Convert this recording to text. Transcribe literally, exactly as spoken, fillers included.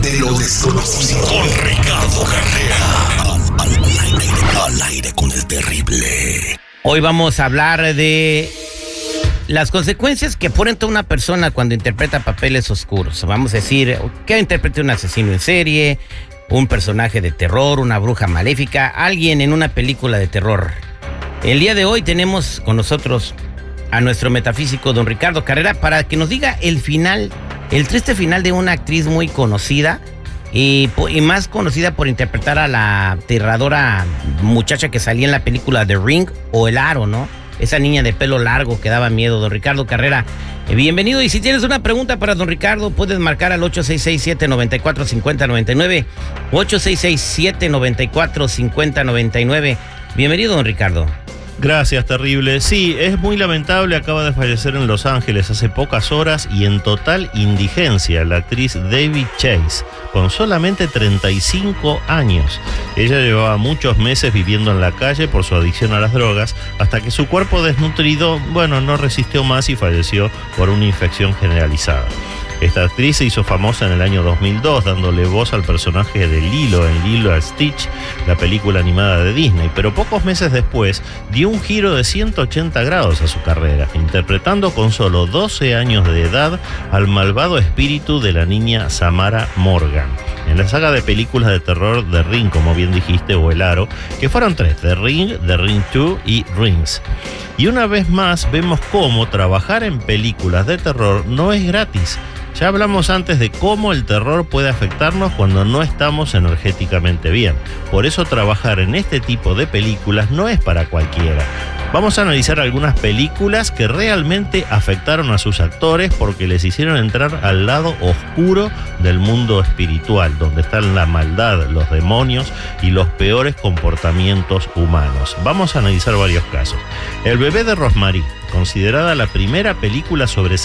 de lo desconocido. Con Ricardo Carrera. Al, al, al, aire, al aire con el terrible. Hoy vamos a hablar de las consecuencias que afronta una persona cuando interpreta papeles oscuros. Vamos a decir, que interprete un asesino en serie, un personaje de terror, una bruja maléfica, alguien en una película de terror. El día de hoy tenemos con nosotros a nuestro metafísico don Ricardo Carrera para que nos diga el final, el triste final de una actriz muy conocida y, y más conocida por interpretar a la aterradora muchacha que salía en la película The Ring o El Aro, ¿no? Esa niña de pelo largo que daba miedo. Don Ricardo Carrera, eh, bienvenido. Y si tienes una pregunta para don Ricardo, puedes marcar al ocho seis seis, siete nueve cuatro, cinco cero nueve nueve, ocho seis seis, siete nueve cuatro, cinco cero nueve nueve. Bienvenido, don Ricardo. Gracias, terrible. Sí, es muy lamentable, acaba de fallecer en Los Ángeles hace pocas horas y en total indigencia la actriz Debbie Chase, con solamente treinta y cinco años. Ella llevaba muchos meses viviendo en la calle por su adicción a las drogas, hasta que su cuerpo desnutrido, bueno, no resistió más y falleció por una infección generalizada. Esta actriz se hizo famosa en el año dos mil dos dándole voz al personaje de Lilo en Lilo and Stitch, la película animada de Disney, pero pocos meses después dio un giro de ciento ochenta grados a su carrera, interpretando con solo doce años de edad al malvado espíritu de la niña Samara Morgan, en la saga de películas de terror The Ring, como bien dijiste, o El Aro, que fueron tres: The Ring, The Ring dos y Rings. Y una vez más vemos cómo trabajar en películas de terror no es gratis. Ya hablamos antes de cómo el terror puede afectarnos cuando no estamos energéticamente bien. Por eso trabajar en este tipo de películas no es para cualquiera. Vamos a analizar algunas películas que realmente afectaron a sus actores porque les hicieron entrar al lado oscuro del mundo espiritual, donde están la maldad, los demonios y los peores comportamientos humanos. Vamos a analizar varios casos. El bebé de Rosemary, considerada la primera película sobre